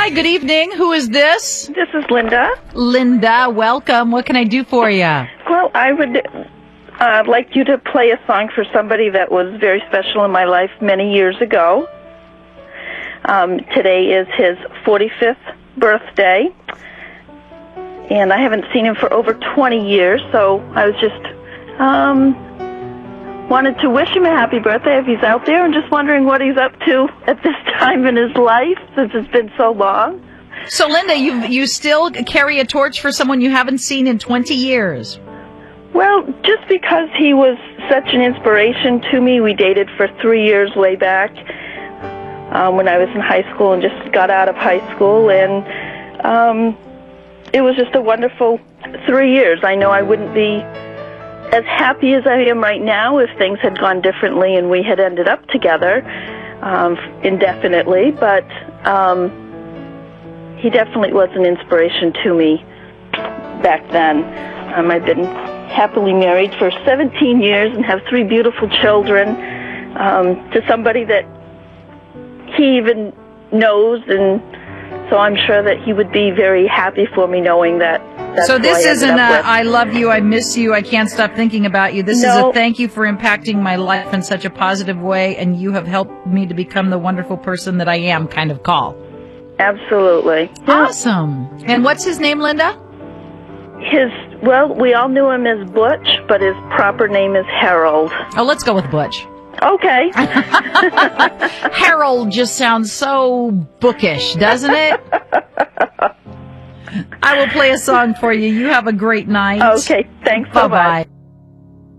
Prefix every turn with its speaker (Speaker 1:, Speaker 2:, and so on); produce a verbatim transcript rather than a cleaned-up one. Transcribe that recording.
Speaker 1: Hi, good evening. Who is this?
Speaker 2: This is Linda.
Speaker 1: Linda, welcome. What can I do for you?
Speaker 2: Well, I would uh, like you to play a song for somebody that was very special in my life many years ago. Um, today is his forty-fifth birthday, and I haven't seen him for over twenty years, so I was just um, wanted to wish him a happy birthday if he's out there, and just wondering what he's up to at this time in his life since it's been so long.
Speaker 1: So, Linda, you you still carry a torch for someone you haven't seen in twenty years?
Speaker 2: Well, just because he was such an inspiration to me. We dated for three years way back um, when I was in high school and just got out of high school, and um, it was just a wonderful three years. I know I wouldn't be as happy as I am right now if things had gone differently and we had ended up together um, indefinitely, but um, he definitely was an inspiration to me back then. Um, I've been happily married for seventeen years and have three beautiful children um, to somebody that he even knows, and so I'm sure that he would be very happy for me knowing that. That's
Speaker 1: so this
Speaker 2: who I
Speaker 1: isn't
Speaker 2: ended
Speaker 1: a,
Speaker 2: up with.
Speaker 1: I love you, I miss you, I can't stop thinking about you. This
Speaker 2: No.
Speaker 1: is a thank you for impacting my life in such a positive way, and you have helped me to become the wonderful person that I am kind of call.
Speaker 2: Absolutely.
Speaker 1: Awesome. And what's his name, Linda?
Speaker 2: His, well, we all knew him as Butch, but his proper name is Harold.
Speaker 1: Oh, let's go with Butch.
Speaker 2: Okay.
Speaker 1: Harold just sounds so bookish, doesn't it? I will play a song for you. You have a great night.
Speaker 2: Okay, thanks so much.
Speaker 1: Bye-bye.